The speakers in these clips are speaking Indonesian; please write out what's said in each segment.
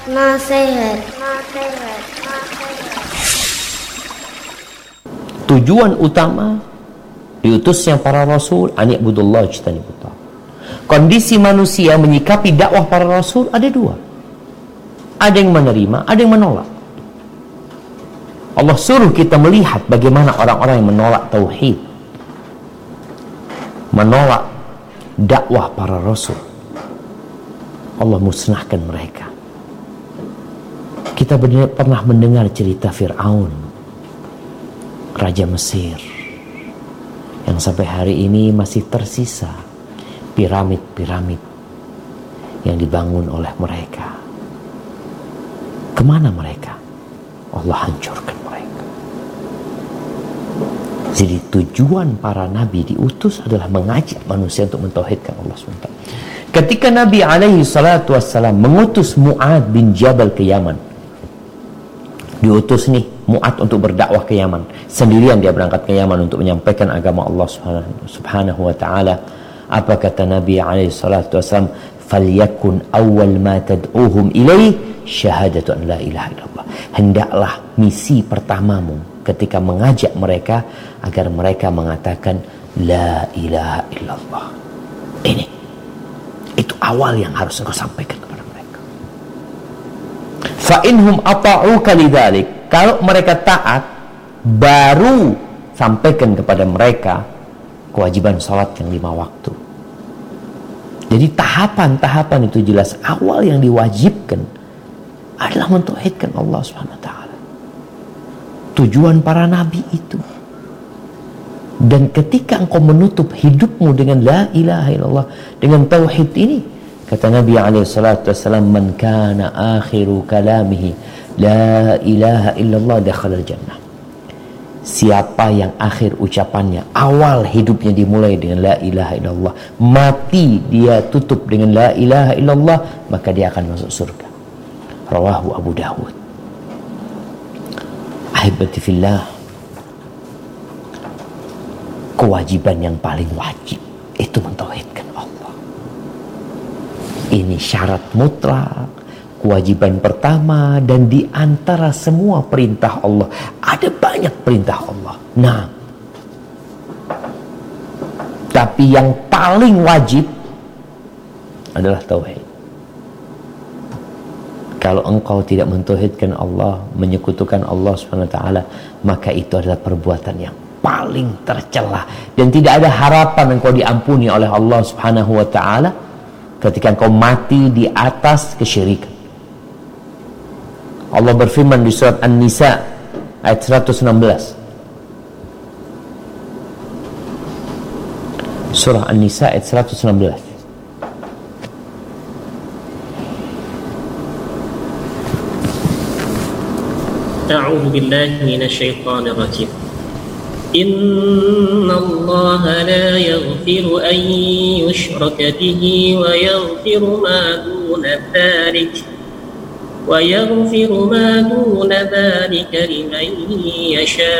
Nasihat. Tujuan utama diutusnya para rasul, ani'budullah ijtanibut taghut. Kondisi manusia menyikapi dakwah para rasul ada dua. Ada yang menerima, ada yang menolak. Allah suruh kita melihat bagaimana orang-orang yang menolak tauhid, menolak dakwah para rasul. Allah musnahkan mereka. Kita pernah mendengar cerita Fir'aun, Raja Mesir, yang sampai hari ini masih tersisa piramid-piramid yang dibangun oleh mereka. Kemana mereka? Allah hancurkan mereka. Jadi tujuan para nabi diutus adalah mengajak manusia untuk mentauhidkan Allah SWT. Ketika Nabi alaihi salatu wassalam mengutus Mu'ad bin Jabal ke Yaman, diutus nih Mu'ad untuk berdakwah ke Yaman. Sendirian dia berangkat ke Yaman untuk menyampaikan agama Allah subhanahu wa ta'ala. Apa kata Nabi alaihi salatu wassalam? Falyakun awwal ma tad'uhum ilaih syahadatu an la ilaha illallah. Hendaklah misi pertamamu ketika mengajak mereka agar mereka mengatakan la ilaha illallah. Itu awal yang harus engkau sampaikan kepada mereka. Fa inhum ata'uka lidzalik. Kalau mereka taat, baru sampaikan kepada mereka kewajiban salat yang 5 waktu. Jadi tahapan-tahapan itu jelas. Awal yang diwajibkan adalah mentauhidkan Allah Subhanahu wa taala. Tujuan para nabi itu. Dan ketika engkau menutup hidupmu dengan la ilaha illallah, dengan tauhid ini, kata Nabi alaihi salatu wasallam, man kana akhiru kalamihi la ilaha illallah dakhala al-jannah. Siapa yang akhir ucapannya, awal hidupnya dimulai dengan la ilaha illallah, mati dia tutup dengan la ilaha illallah, maka dia akan masuk surga. Rawahu Abu Dawud. Ahibati fillah, kewajiban yang paling wajib itu mentauhidkan Allah. Ini syarat mutlak, kewajiban pertama, dan di antara semua perintah Allah. Ada banyak perintah Allah. Nah, tapi yang paling wajib adalah tauhid. Kalau engkau tidak mentauhidkan Allah, menyekutukan Allah SWT, maka itu adalah perbuatan yang paling tercela, dan tidak ada harapan engkau diampuni oleh Allah Subhanahu wa taala ketika engkau mati di atas kesyirikan. Allah berfirman di surat An-Nisa ayat 116. Surah An-Nisa ayat 116. A'udzu billahi minasyaitonir rajim. Inna Allah la yaghfiru an yushraka bihi wa yaghfiru ma duna dzalik liman yasha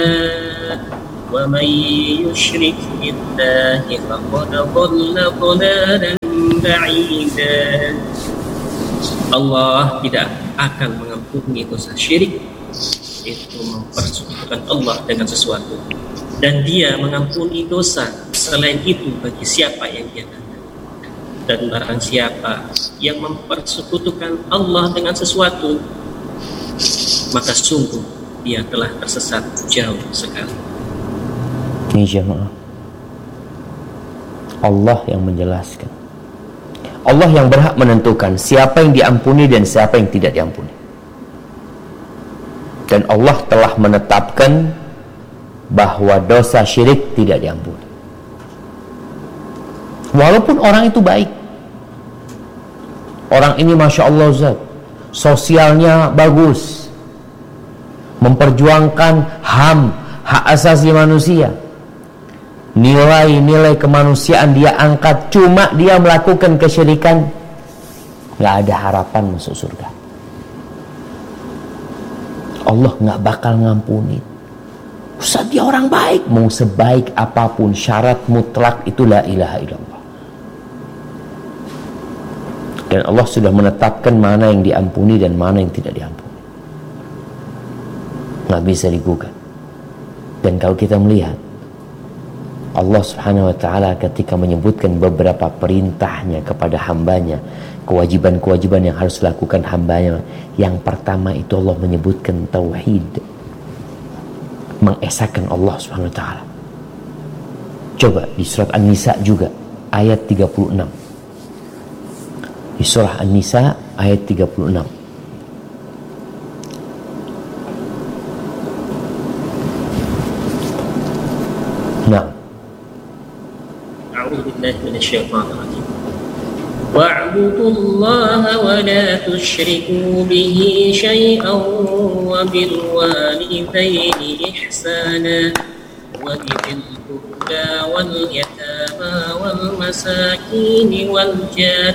wa man yushrik billahi faqad dhalla dhalalan ba'ida. Allah tidak akan mengampuni dosa syirik, itu mempersekutukan Allah dengan sesuatu, dan Dia mengampuni dosa selain itu bagi siapa yang Dia kehendaki. Dan barang siapa yang mempersekutukan Allah dengan sesuatu, maka sungguh dia telah tersesat jauh sekali. Ini jemaah, Allah yang menjelaskan, Allah yang berhak menentukan siapa yang diampuni dan siapa yang tidak diampuni. Dan Allah telah menetapkan bahwa dosa syirik tidak diampuni. Walaupun orang itu baik, orang ini Masya Allah Ustaz, sosialnya bagus, memperjuangkan HAM, hak asasi manusia, nilai-nilai kemanusiaan dia angkat, cuma dia melakukan kesyirikan, gak ada harapan masuk surga. Allah gak bakal ngampuni. Ustaz, dia orang baik, mau sebaik apapun, syarat mutlak itu la ilaha illallah. Dan Allah sudah menetapkan mana yang diampuni dan mana yang tidak diampuni. Nggak bisa digugat. Dan kalau kita melihat Allah subhanahu wa ta'ala ketika menyebutkan beberapa perintahnya kepada hambanya, kewajiban-kewajiban yang harus dilakukan hambanya, yang pertama itu Allah menyebutkan tauhid, mengesahkan Allah subhanahu wa ta'ala. Coba di surat An-Nisa juga ayat 36. Di surah An-Nisa ayat 36. Nah. A'udzu billahi minasyaitonir rajim. واعبدوا الله ولا تشركوا به شيئا وبالوالدين إحسانا وبذي القربى واليتامى والمساكين والجار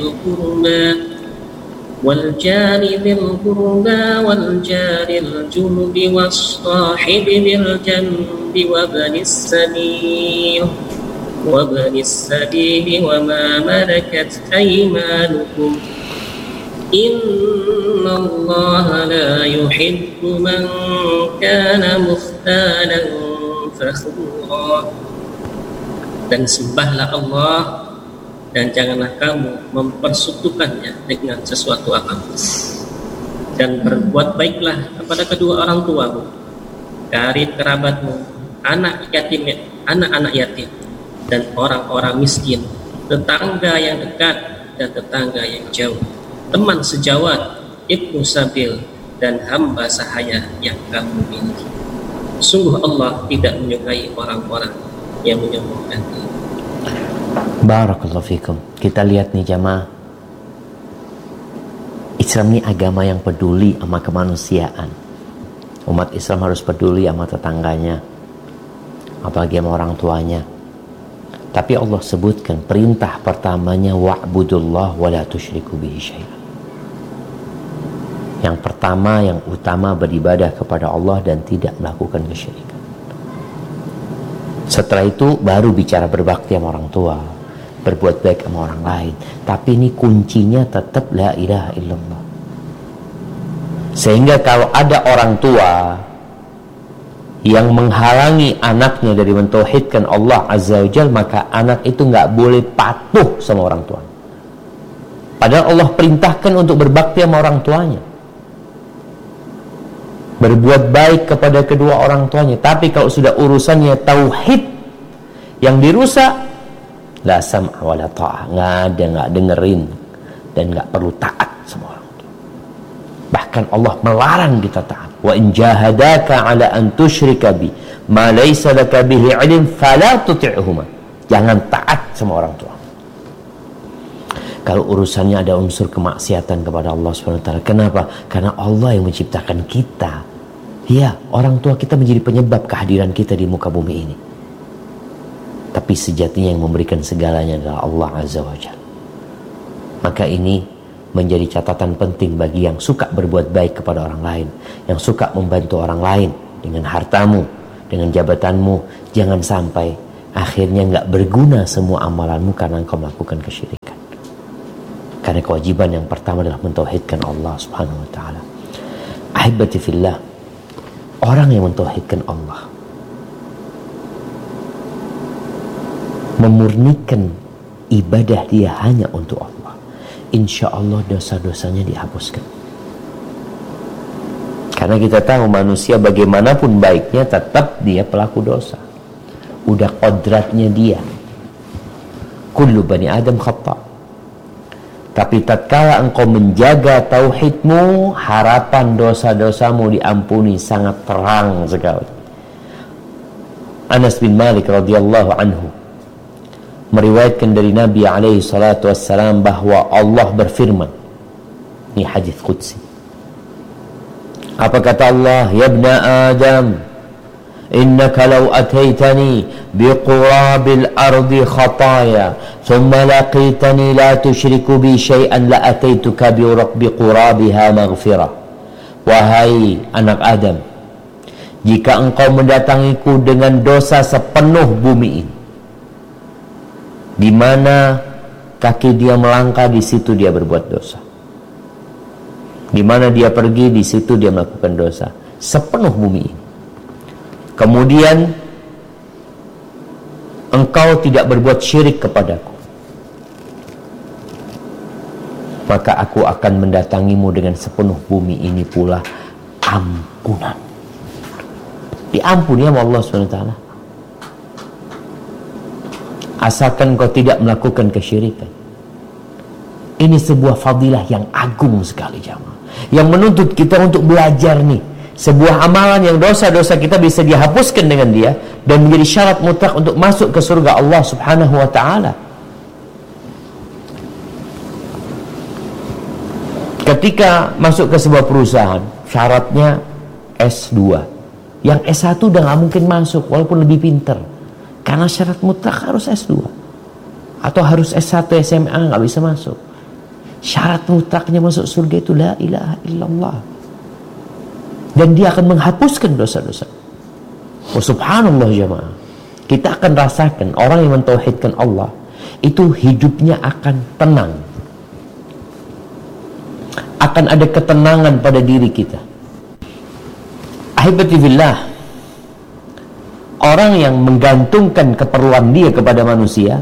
ذي القربى والجار الجنب والصاحب بالجنب وابن السبيل وما ملكت أيمانكم إن الله لا يحب من كان مختالا فخورا. Dan sembahlah Allah dan janganlah kamu mempersekutukannya dengan sesuatu apapun. Dan berbuat baiklah kepada kedua orang tuamu, karib kerabatmu, anak-anak yatim, dan orang-orang miskin, tetangga yang dekat dan tetangga yang jauh, teman sejawat, ibnu sabil, dan hamba sahaya yang kamu miliki. Sungguh Allah tidak menyukai orang-orang yang menyombongkan diri. Barakallahu fikum. Kita lihat nih jamaah, Islam ini agama yang peduli sama kemanusiaan. Umat Islam harus peduli sama tetangganya, apalagi sama orang tuanya. Tapi Allah sebutkan perintah pertamanya wa'budullah wa la tusyriku bihi syai'an. Yang pertama, yang utama, beribadah kepada Allah dan tidak melakukan kesyirikan. Setelah itu baru bicara berbakti sama orang tua, berbuat baik sama orang lain. Tapi ini kuncinya tetap la ilaha illallah. Sehingga kalau ada orang tua yang menghalangi anaknya dari mentauhidkan Allah Azza wa Jalla, maka anak itu nggak boleh patuh sama orang tua. Padahal Allah perintahkan untuk berbakti sama orang tuanya, berbuat baik kepada kedua orang tuanya. Tapi kalau sudah urusannya tauhid yang dirusak, la sam'a wa la ta'ah, nggak dengerin dan nggak perlu taat sama orang tua. Bahkan Allah melarang kita taat. Wa in jahadaka ala an tusyrika bi ma laysa laka bihi ilm fala tuti'huma. Jangan taat sama orang tua kalau urusannya ada unsur kemaksiatan kepada Allah Subhanahu wa taala. Kenapa? Karena Allah yang menciptakan kita. Ya, orang tua kita menjadi penyebab kehadiran kita di muka bumi ini. Tapi sejatinya yang memberikan segalanya adalah Allah Azza wa Jalla. Maka ini menjadi catatan penting bagi yang suka berbuat baik kepada orang lain, yang suka membantu orang lain dengan hartamu, dengan jabatanmu. Jangan sampai akhirnya nggak berguna semua amalanmu karena engkau melakukan kesyirikan. Karena kewajiban yang pertama adalah mentauhidkan Allah Subhanahu wa taala. Ahibati fillah, orang yang mentauhidkan Allah, memurnikan ibadah dia hanya untuk Allah, insya Allah dosa-dosanya dihapuskan. Karena kita tahu manusia bagaimanapun baiknya tetap dia pelaku dosa. Udah kodratnya dia. Kullu bani Adam khata'. Tapi tatkala engkau menjaga tauhidmu, harapan dosa-dosamu diampuni sangat terang sekali. Anas bin Malik radhiyallahu anhu meriwayatkan dari Nabi alaihi salatu wassalam bahwa Allah berfirman, ini hadis qudsi. Apa kata Allah? Ya ibna Adam, innaka law ataitani biqurabil ardi khataya thumma laqitani la tusyriku bi syai'an la ataituka biqurabiha maghfirah. Wahai anak Adam, jika engkau mendatangiku dengan dosa sepenuh bumi ini, di mana kaki dia melangkah, di situ dia berbuat dosa. Di mana dia pergi, di situ dia melakukan dosa. Sepenuh bumi ini. Kemudian engkau tidak berbuat syirik kepadaku, maka aku akan mendatangimu dengan sepenuh bumi ini pula ampunan. Diampuni sama Allah SWT. Asalkan kau tidak melakukan kesyirikan. Ini sebuah fadilah yang agung sekali, jamaah, yang menuntut kita untuk belajar nih. Sebuah amalan yang dosa-dosa kita bisa dihapuskan dengan dia, dan menjadi syarat mutlak untuk masuk ke surga Allah Subhanahu wa ta'ala. Ketika masuk ke sebuah perusahaan, syaratnya S2. Yang S1 udah gak mungkin masuk walaupun lebih pinter, karena syarat mutlak harus S2. Atau harus S1 SMA, gak bisa masuk. Syarat mutlaknya masuk surga itu la ilaha illallah, dan dia akan menghapuskan dosa-dosa. Oh, subhanallah jamaah, kita akan rasakan orang yang mentauhidkan Allah itu hidupnya akan tenang, akan ada ketenangan pada diri kita. Ahibati fillah, orang yang menggantungkan keperluan dia kepada manusia,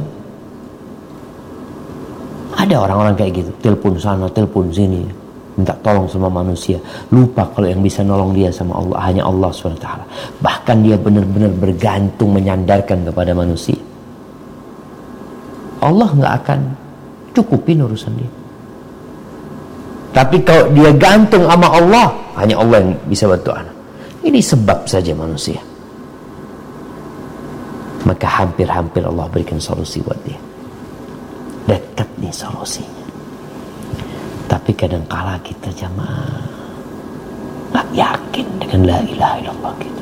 ada orang-orang kayak gitu, telepon sana, telepon sini, minta tolong sama manusia, lupa kalau yang bisa nolong dia sama Allah hanya Allah SWT. Bahkan dia benar-benar bergantung, menyandarkan kepada manusia. Allah nggak akan cukupin urusan dia. Tapi kalau dia gantung sama Allah, hanya Allah yang bisa bantu anak. Ini sebab saja manusia. Maka hampir-hampir Allah berikan solusi buat dia. Dekat nih solusinya. Tapi kadangkala kita jamaah gak yakin dengan la ilaha illallah kita.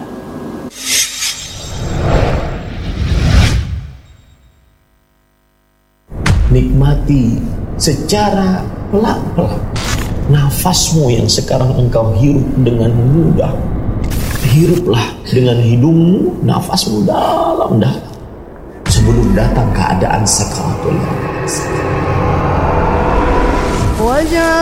Nikmati secara pelan-pelan nafasmu yang sekarang engkau hirup dengan mudah. Hiruplah dengan hidungmu nafasmu dalam-dalam sebelum datang keadaan sakaratul maut.